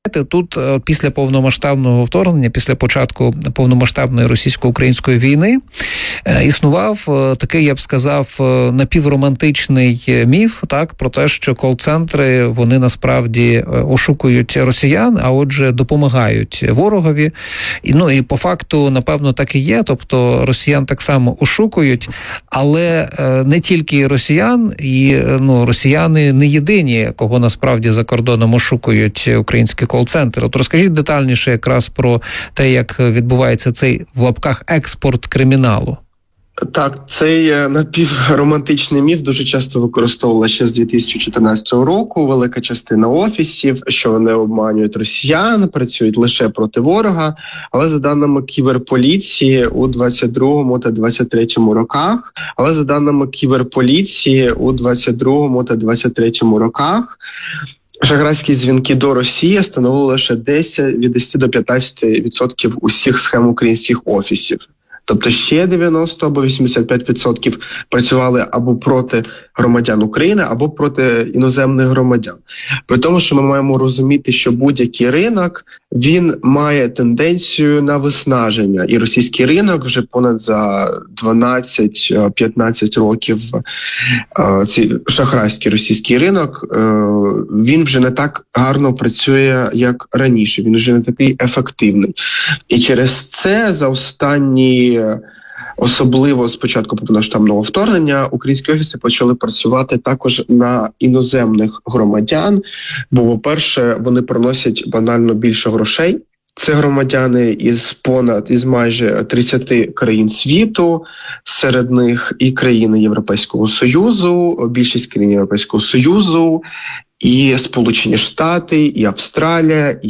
Тут після повномасштабного вторгнення, після початку повномасштабної російсько-української війни, існував такий, я б сказав, напівромантичний міф, так, про те, що кол-центри, вони насправді ошукують росіян, а отже допомагають ворогові. І по факту, напевно, так і є, тобто росіян так само ошукують, але не тільки росіян, і росіяни не єдині, кого насправді за кордоном ошукують українські кол-центри. От розкажіть детальніше якраз про те, як відбувається цей, в лапках, експорт криміналу. Так, цей напівромантичний міф дуже часто використовувала ще з 2014 року. Велика частина офісів, що вони обманюють росіян, працюють лише проти ворога. Але за даними кіберполіції у 22-му та 23-му роках, шахрайські дзвінки до Росії становили лише від 10 до 15% усіх схем українських офісів. Тобто ще 90 або 85% працювали або проти громадян України, або проти іноземних громадян. При тому, що ми маємо розуміти, що будь-який ринок, він має тенденцію на виснаження. І російський ринок вже понад за 12-15 років, цей шахрайський російський ринок, він вже не так гарно працює, як раніше. Він вже не такий ефективний. І через це за останні, особливо з початку повномасштабного вторгнення, українські офіси почали працювати також на іноземних громадян, бо, по-перше, вони приносять банально більше грошей. Це громадяни із майже 30 країн світу, серед них і країни Європейського Союзу, більшість країн Європейського Союзу, і Сполучені Штати, і Австралія,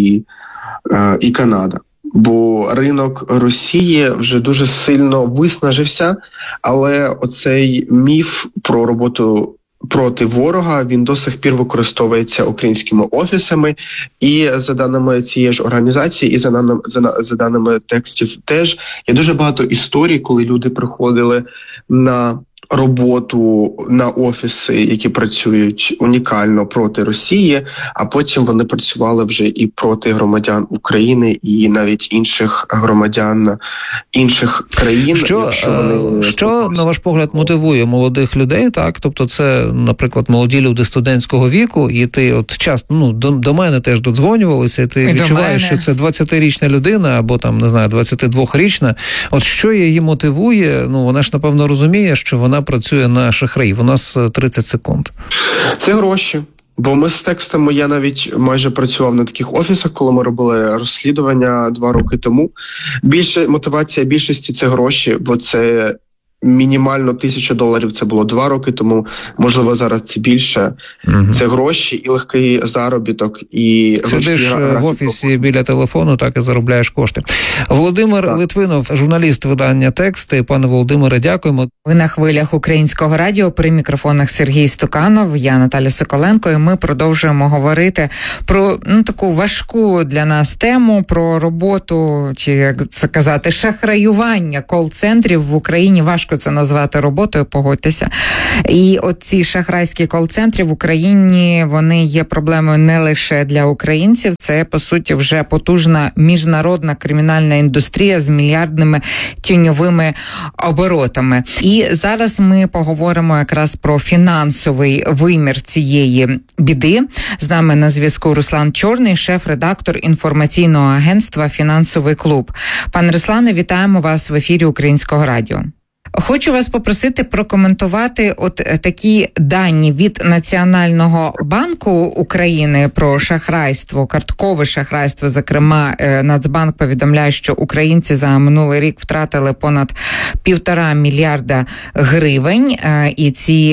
і Канада. Бо ринок Росії вже дуже сильно виснажився, але оцей міф про роботу проти ворога, він до сих пір використовується українськими офісами. І за даними цієї ж організації, і за даними текстів теж, є дуже багато історій, коли люди приходили на роботу на офіси, які працюють унікально проти Росії, а потім вони працювали вже і проти громадян України, і навіть інших громадян інших країн. Що, на ваш погляд, мотивує молодих людей, так? Тобто це, наприклад, молоді люди студентського віку, і ти от часто, до мене теж додзвонювалися, і ти відчуваєш, що це 20-річна людина, або там, не знаю, 22-річна. От що її мотивує? Вона ж, напевно, розуміє, що вона працює на шахраїв. У нас 30 секунд. Це гроші. Бо ми з текстами, я навіть майже працював на таких офісах, коли ми робили розслідування 2 роки тому. Мотивація більшості – це гроші, бо це мінімально $1000 це було 2 роки тому, можливо, зараз це більше. Це гроші і легкий заробіток. І сидиш в офісі біля телефону, так і заробляєш кошти. Володимир Литвинов, журналіст видання «Тексти». Пане Володимире, дякуємо. Ви на хвилях Українського радіо, при мікрофонах Сергій Стуканов, я Наталя Соколенко, і ми продовжуємо говорити про таку важку для нас тему, про роботу, чи як це казати, шахраювання кол-центрів в Україні. Важко це назвати роботою, погодьтеся. І от ці шахрайські кол-центри в Україні, вони є проблемою не лише для українців, це, по суті, вже потужна міжнародна кримінальна індустрія з мільярдними тіньовими оборотами. І зараз ми поговоримо якраз про фінансовий вимір цієї біди. З нами на зв'язку Руслан Чорний, шеф-редактор інформаційного агентства «Фінансовий клуб». Пане Руслане, вітаємо вас в ефірі Українського радіо. Хочу вас попросити прокоментувати от такі дані від Національного банку України про шахрайство, карткове шахрайство. Зокрема, Нацбанк повідомляє, що українці за минулий рік втратили понад 1,5 мільярда гривень. І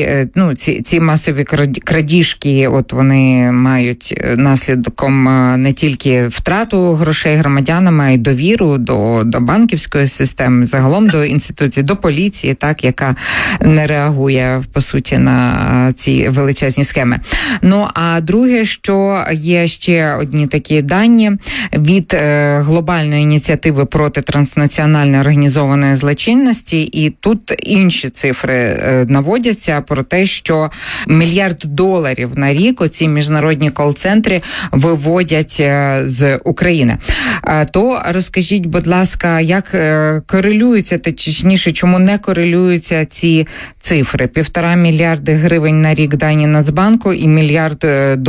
ці масові крадіжки, от вони мають наслідком не тільки втрату грошей громадянам, а й довіру до банківської системи, загалом до інституцій, до поліції, поліції, так, яка не реагує, по суті, на ці величезні схеми. Ну, а друге, що є ще одні такі дані від глобальної ініціативи проти транснаціональної організованої злочинності, і тут інші цифри наводяться про те, що $1 мільярд на рік оці міжнародні кол-центри виводять з України. То розкажіть, будь ласка, як корелюються, точніше, чому не корелюються ці цифри? $1,5 мільярда на рік дані Нацбанку і $1 мільярд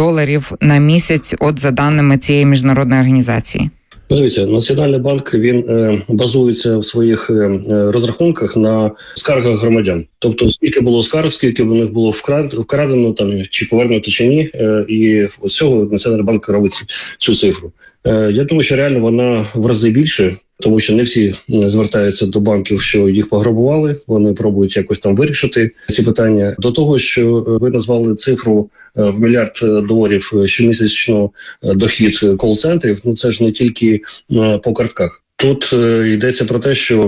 на місяць, от за даними цієї міжнародної організації. Дивіться, Національний банк, він базується в своїх розрахунках на скаргах громадян. Тобто, скільки було скарг, скільки в них було вкрадено, там, чи повернуто, чи ні. І з цього Національний банк робить цю цифру. Я думаю, що реально вона в рази більше, тому що не всі звертаються до банків, що їх пограбували. Вони пробують якось там вирішити ці питання. До того, що ви назвали цифру в $1 мільярд щомісячно дохід кол-центрів, ну це ж не тільки по картках. Тут йдеться про те, що,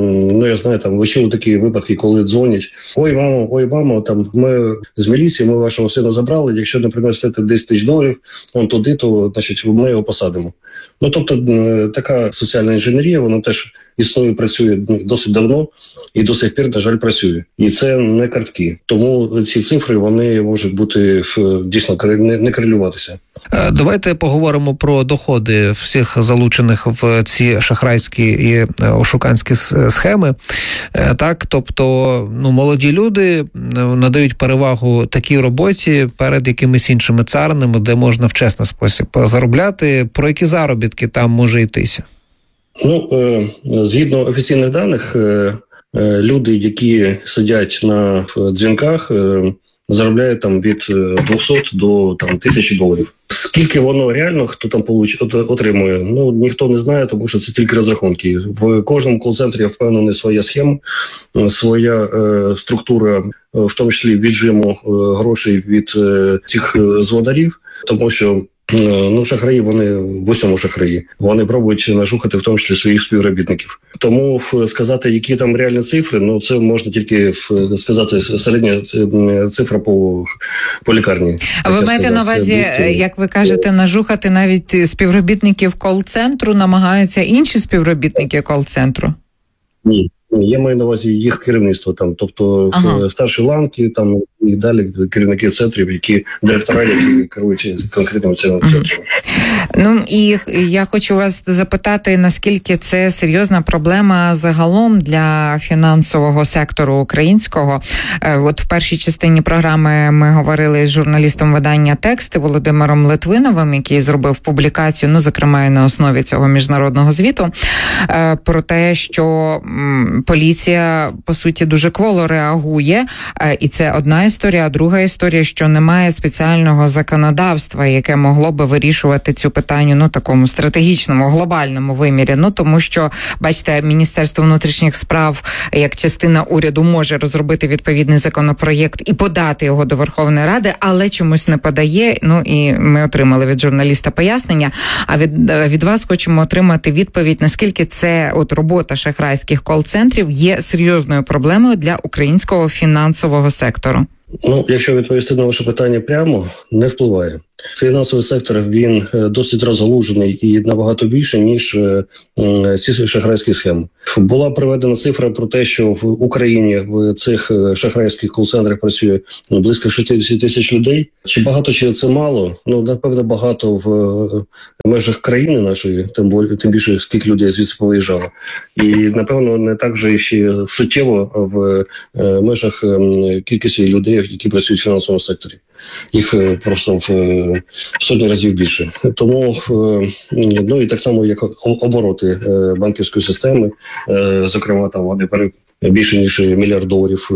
ну я знаю, там ви чули такі випадки, коли дзвонять: ой, мамо, там ми з міліції, ми вашого сина забрали, якщо не принесете $10 тисяч, он туди, то, значить, ми його посадимо. Ну, тобто, така соціальна інженерія, вона теж існує, працює досить давно і до сих пір, на жаль, працює. І це не картки. Тому ці цифри, вони можуть бути дійсно не корелюватися. Давайте поговоримо про доходи всіх залучених в ці шахрайські і ошуканські схеми. Так, тобто, ну, молоді люди надають перевагу такій роботі перед якимись іншими царинами, де можна в чесний спосіб заробляти. Про які заробітки там може йтися? Ну, згідно офіційних даних, люди, які сидять на дзвінках, заробляють там від 200 до там $1000. Скільки воно реально, хто там отримує, ну ніхто не знає, тому що це тільки розрахунки. В кожному кол-центрі, я впевнений, своя схема, своя структура, в тому числі віджиму грошей від цих зводарів, тому що ну, шахраї, вони в усьому шахраї. Вони пробують нажухати в тому числі своїх співробітників. Тому сказати, які там реальні цифри, ну це можна тільки сказати середня цифра по лікарні. А ви маєте на увазі, як ви кажете, нажухати навіть співробітників кол-центру, намагаються інші співробітники кол-центру? Ні. Я маю на увазі їх керівництво, там, тобто старші ланки, там і далі керівники центрів, директора, які керують конкретними центрами. Ну і я хочу вас запитати, наскільки це серйозна проблема загалом для фінансового сектору українського. От в першій частині програми ми говорили з журналістом видання «Тексти» Володимиром Литвиновим, який зробив публікацію, ну, зокрема, і на основі цього міжнародного звіту, про те, що поліція, по суті, дуже кволо реагує, і це одна історія, а друга історія, що немає спеціального законодавства, яке могло би вирішувати цю питання, ну, такому стратегічному, глобальному вимірі. Ну, тому що, бачите, Міністерство внутрішніх справ, як частина уряду, може розробити відповідний законопроєкт і подати його до Верховної Ради, але чомусь не подає. Ну, і ми отримали від журналіста пояснення, а від вас хочемо отримати відповідь, наскільки це от робота шахрайських кол-центрів є серйозною проблемою для українського фінансового сектору. Ну, якщо відповісти на ваше питання прямо, не впливає. Фінансовий сектор, він досить розгалужений і набагато більше, ніж ці шахрайські схеми. Була приведена цифра про те, що в Україні в цих шахрайських кол-центрах працює близько 60 тисяч людей. Чи багато, чи це мало? Ну, напевно, багато в межах країни нашої, тим більше, скільки людей звідси повиїжджало. І, напевно, не так же ще суттєво в межах кількості людей, які працюють в фінансовому секторі. Їх просто в сотні разів більше. Тому, ну і так само, як обороти банківської системи, зокрема, там вони більше ніж $1 мільярд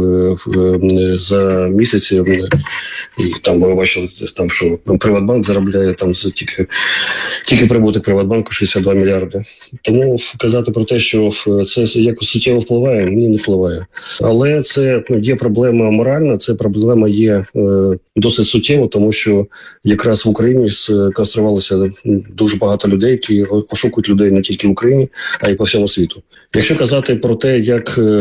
за місяць. І там ми бачили, там, що Приватбанк заробляє там тільки прибуток Приватбанку 62 мільярди. Тому казати про те, що це якось суттєво впливає, ні, не впливає. Але це є проблема моральна, це проблема є досить суттєво, тому що якраз в Україні сконцентрувалося дуже багато людей, які ошукують людей не тільки в Україні, а й по всьому світу. Якщо казати про те, як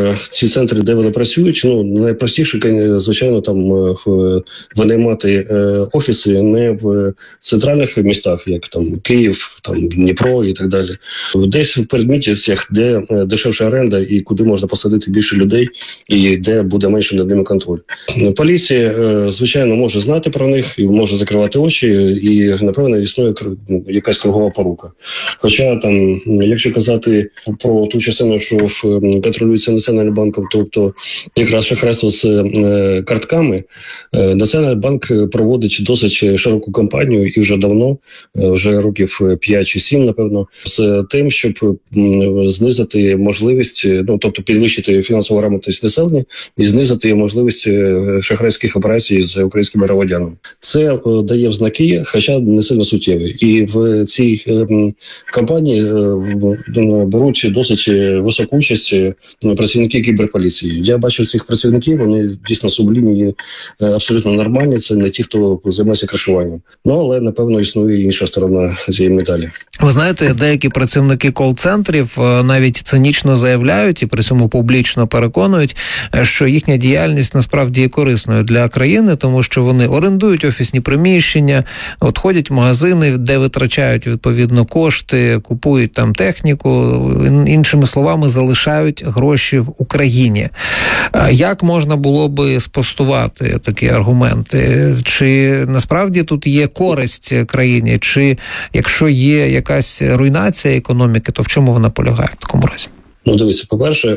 ці центри, де вони працюють, найпростіше, звичайно, там винаймати офіси не в центральних містах, як там Київ, там Дніпро і так далі. Десь в передмістях, де дешевша оренда і куди можна посадити більше людей, і де буде менше над ними контроль. Поліція, звичайно, може знати про них і може закривати очі, і, напевно, існує якась кругова порука. Хоча там, якщо казати про ту частину, що контролюється Національним банком, тобто якраз шахрайство з картками, Національний банк проводить досить широку кампанію і вже давно, вже років 5 чи 7, напевно, з тим, щоб знизити можливість, тобто підвищити фінансову грамотність населення і знизити можливість шахрайських операцій з українськими громадянами. Це дає в знаки, хоча не сильно суттєві. І в цій кампанії беруть досить високу участь працівники кіберполіції. Я бачу цих працівників, вони дійсно сублімні, абсолютно нормальні, це не ті, хто займається кришуванням. Але, напевно, існує інша сторона цієї медалі. Ви знаєте, деякі працівники кол-центрів навіть цинічно заявляють і при цьому публічно переконують, що їхня діяльність насправді є корисною для країни, тому що вони орендують офісні приміщення, ходять в магазини, де витрачають відповідно кошти, купують там техніку, іншими словами, залишають гроші в Україні. Як можна було би спростувати такі аргументи? Чи насправді тут є користь країні? Чи якщо є якась руйнація економіки, то в чому вона полягає в такому разі? Дивіться, по-перше,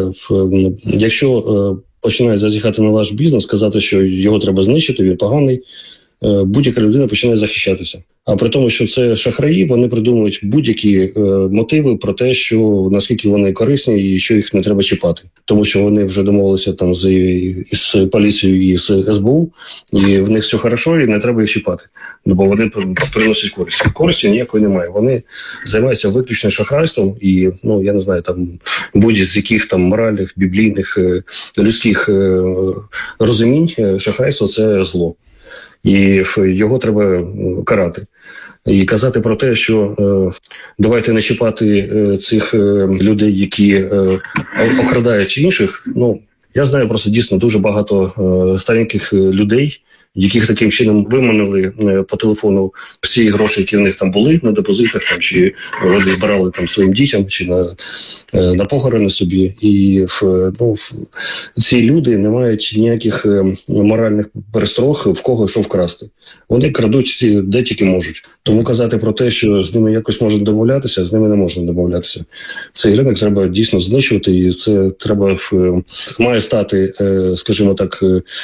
якщо починає зазіхати на ваш бізнес, казати, що його треба знищити, він поганий, будь-яка людина починає захищатися. А при тому, що це шахраї, вони придумують будь-які мотиви про те, що наскільки вони корисні і що їх не треба чіпати. Тому що вони вже домовилися там з поліцією і з СБУ, і в них все хорошо, і не треба їх чіпати. Бо вони приносять користь. Користі ніякої немає. Вони займаються виключно шахрайством і, я не знаю, там будь-з яких там моральних, біблійних, людських розумінь шахрайство – це зло. І його треба карати. І казати про те, що давайте не чіпати цих людей, які окрадають інших. Я знаю просто дійсно дуже багато стареньких людей, яких таким чином виманили по телефону всі гроші, які в них там були на депозитах, там, чи вони збирали там своїм дітям, чи на похорони собі. І ці люди не мають ніяких моральних пересторог, в кого що вкрасти. Вони крадуть де тільки можуть. Тому казати про те, що з ними якось можна домовлятися, з ними не можна домовлятися. Цей ринок треба дійсно знищувати, і це треба має стати, скажімо так,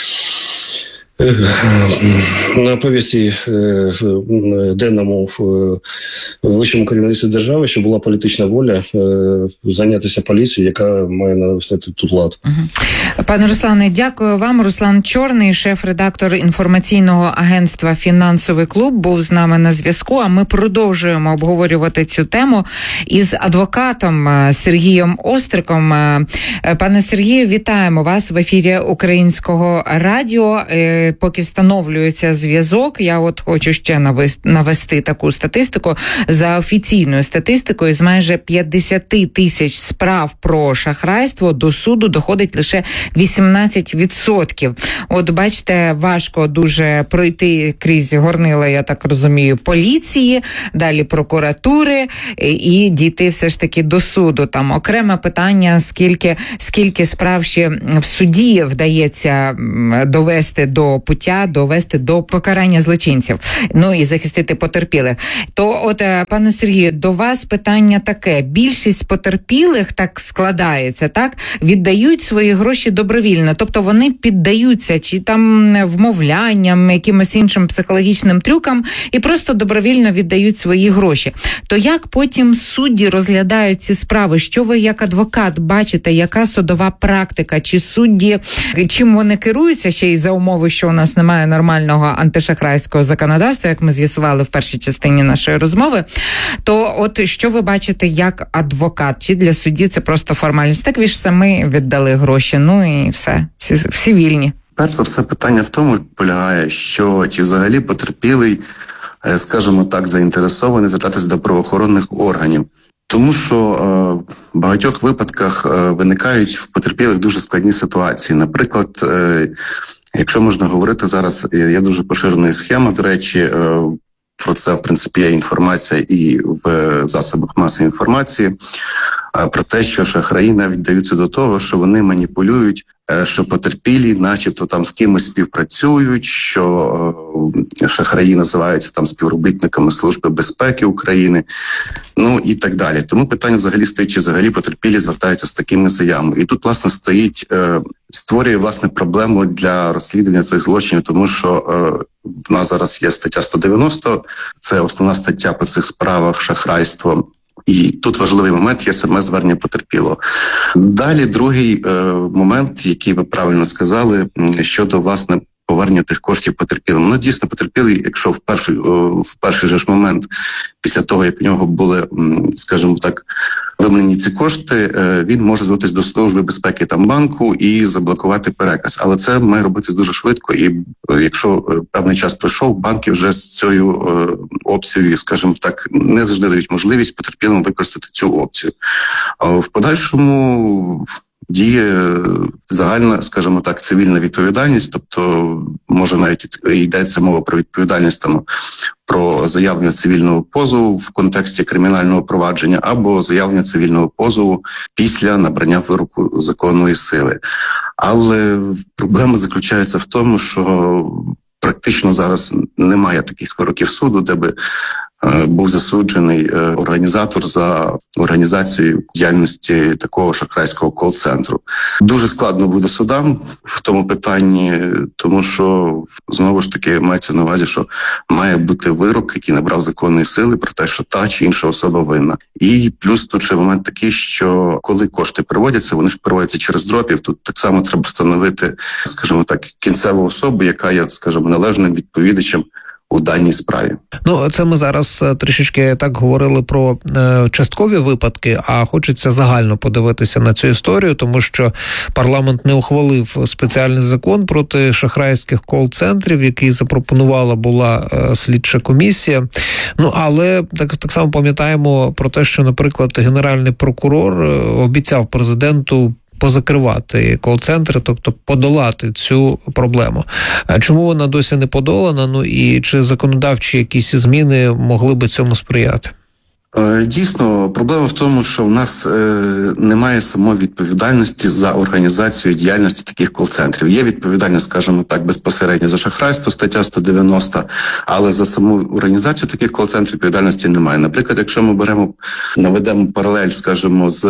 на повісті денному в вищому керівництві держави, що була політична воля зайнятися поліцією, яка має навести тут лад. Пане Руслане, дякую вам. Руслан Чорний, шеф-редактор інформаційного агентства «Фінансовий клуб», був з нами на зв'язку, а ми продовжуємо обговорювати цю тему із адвокатом Сергієм Остриком. Пане Сергію, вітаємо вас в ефірі Українського радіо. Поки встановлюється зв'язок, я хочу ще навести таку статистику. За офіційною статистикою, з майже 50 тисяч справ про шахрайство до суду доходить лише 18%. От бачите, важко дуже пройти крізь горнила, я так розумію, поліції, далі прокуратури і дійти все ж таки до суду. Там окреме питання, скільки справ ще в суді вдається довести до пуття, довести до покарання злочинців, і захистити потерпілих. То пане Сергію, до вас питання таке. Більшість потерпілих, так складається, так, віддають свої гроші добровільно. Тобто вони піддаються чи там вмовлянням, якимось іншим психологічним трюкам і просто добровільно віддають свої гроші. То як потім судді розглядають ці справи? Що ви як адвокат бачите? Яка судова практика? Чи судді, чим вони керуються ще й за умови, що у нас немає нормального антишахрайського законодавства, як ми з'ясували в першій частині нашої розмови, то що ви бачите як адвокат? Чи для судді це просто формальність? Так ви ж самі віддали гроші, і все, всі вільні. Перш за все, питання в тому полягає, що чи взагалі потерпілий, скажімо так, заінтересований звертатись до правоохоронних органів. Тому що в багатьох випадках виникають в потерпілих дуже складні ситуації. Наприклад, якщо можна говорити зараз, є дуже поширена схема, до речі, про це, в принципі, є інформація і в засобах масової інформації, про те, що шахраї навіть даються до того, що вони маніпулюють, що потерпілі начебто там з кимось співпрацюють, що шахраї називаються там співробітниками Служби безпеки України, ну і так далі. Тому питання взагалі стоїть, чи взагалі потерпілі звертаються з такими заявами. І тут, власне, створює, власне, проблему для розслідування цих злочинів, тому що в нас зараз є стаття 190, це основна стаття по цих справах шахрайство. І тут важливий момент є саме звернення потерпілого. Далі другий момент, який ви правильно сказали, щодо, власне, повернення тих коштів потерпілим. Ну, дійсно, потерпілий, якщо в перший же ж момент, після того, як в нього були, скажімо так, виманені ці кошти, він може звернутися до Служби безпеки там банку і заблокувати переказ. Але це має робитись дуже швидко, і якщо певний час пройшов, банки вже з цією опцією, скажімо так, не завжди дають можливість потерпілим використати цю опцію. В подальшому діє загальна, скажімо так, цивільна відповідальність, тобто може навіть йдеться мова про відповідальність там про заявлення цивільного позову в контексті кримінального провадження або заявлення цивільного позову після набрання вироку законної сили. Але проблема заключається в тому, що практично зараз немає таких вироків суду, де би був засуджений організатор за організацію діяльності такого шахрайського кол-центру. Дуже складно буде судам в тому питанні, тому що, знову ж таки, мається на увазі, що має бути вирок, який набрав законної сили про те, що та чи інша особа винна. І плюс тут ще момент такий, що коли кошти переводяться, вони ж переводяться через дропів, тут так само треба встановити, скажімо так, кінцеву особу, яка є, скажімо, належним відповідачем у даній справі. Ну, це ми зараз трішечки так говорили про часткові випадки, а хочеться загально подивитися на цю історію, тому що парламент не ухвалив спеціальний закон проти шахрайських кол-центрів, який запропонувала була слідча комісія. Ну, але так само пам'ятаємо про те, що, наприклад, генеральний прокурор обіцяв президенту позакривати кол-центри, тобто подолати цю проблему. Чому вона досі не подолана? Ну і чи законодавчі якісь зміни могли би цьому сприяти? Дійсно, проблема в тому, що в нас немає самої відповідальності за організацію діяльності таких кол-центрів. Є відповідальність, скажімо так, безпосередньо за шахрайство, стаття 190, але за саму організацію таких кол-центрів відповідальності немає. Наприклад, якщо ми наведемо паралель, скажімо, з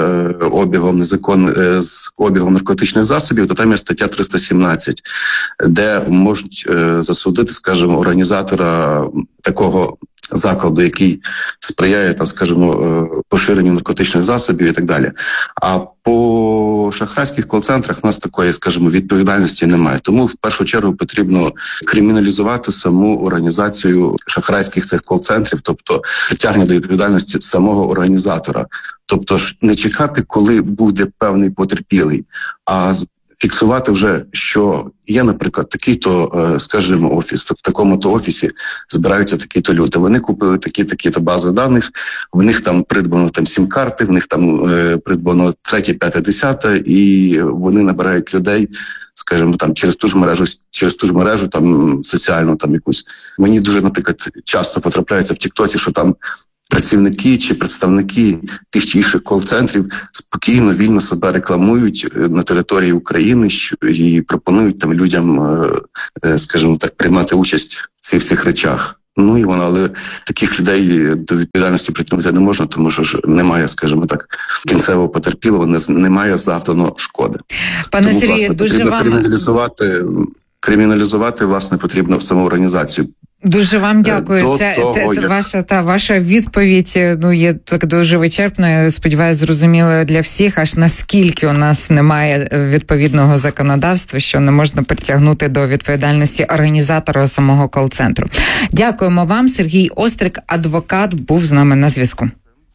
обігом наркотичних засобів, то там є стаття 317, де можуть засудити, скажімо, організатора такого закладу, який сприяє, там, скажімо, поширенню наркотичних засобів і так далі. А по шахрайських кол-центрах у нас такої, скажімо, відповідальності немає. Тому в першу чергу потрібно криміналізувати саму організацію шахрайських цих кол-центрів, тобто притягнення до відповідальності самого організатора. Тобто ж не чекати, коли буде певний потерпілий, а фіксувати вже, що є, наприклад, такий-то, скажімо, офіс. В такому-то офісі збираються такі-то люди. Вони купили такі-то бази даних, в них там придбано там сім-карти, в них там придбано 3, 5, 10, і вони набирають людей, скажімо, там через ту ж мережу там соціальну там якусь. Мені дуже, наприклад, часто потрапляється в Тіктоці, що там працівники чи представники тих чи інших кол-центрів спокійно, вільно себе рекламують на території України і пропонують там людям, скажімо так, приймати участь в цих всіх речах. Ну і але таких людей до відповідальності притягнути не можна, тому що ж немає, скажімо так, кінцевого потерпілого, немає завдано шкоди. Пане Тому, Сергію, власне, дуже потрібно криміналізувати, власне, потрібно саму організацію. Дуже вам дякую. Ваша відповідь є так дуже вичерпною. Сподіваюся, зрозумілою для всіх, аж наскільки у нас немає відповідного законодавства, що не можна притягнути до відповідальності організатора самого кол-центру. Дякуємо вам. Сергій Острик, адвокат, був з нами на зв'язку.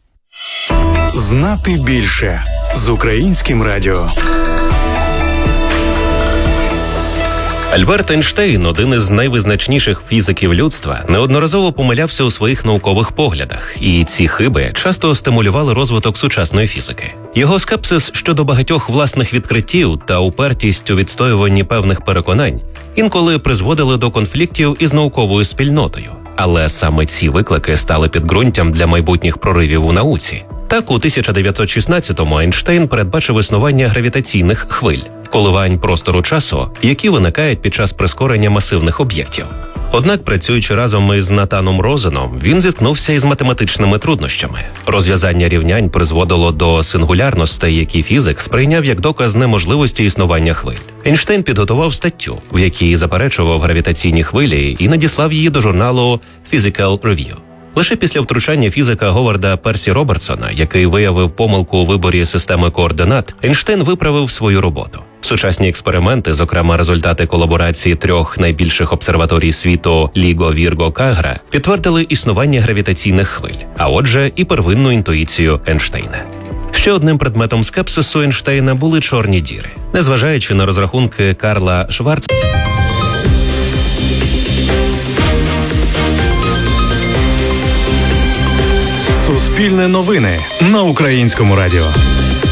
Знати більше з Українським радіо. Альберт Ейнштейн, один із найвизначніших фізиків людства, неодноразово помилявся у своїх наукових поглядах, і ці хиби часто стимулювали розвиток сучасної фізики. Його скепсис щодо багатьох власних відкриттів та упертість у відстоюванні певних переконань інколи призводили до конфліктів із науковою спільнотою. Але саме ці виклики стали підґрунтям для майбутніх проривів у науці. Так, у 1916-му Ейнштейн передбачив існування гравітаційних хвиль – коливань простору-часу, які виникають під час прискорення масивних об'єктів. Однак, працюючи разом із Натаном Розеном, він зіткнувся із математичними труднощами. Розв'язання рівнянь призводило до сингулярностей, які фізик сприйняв як доказ неможливості існування хвиль. Ейнштейн підготував статтю, в якій заперечував гравітаційні хвилі і надіслав її до журналу Physical Review. Лише після втручання фізика Говарда Персі Робертсона, який виявив помилку у виборі системи координат, Ейнштейн виправив свою роботу. Сучасні експерименти, зокрема результати колаборації 3 найбільших обсерваторій світу Ліго, Вірго, Кагра, підтвердили існування гравітаційних хвиль, а отже і первинну інтуїцію Ейнштейна. Ще одним предметом скепсису Ейнштейна були чорні діри. Незважаючи на розрахунки Карла Шварца, Суспільне новини на Українському радіо.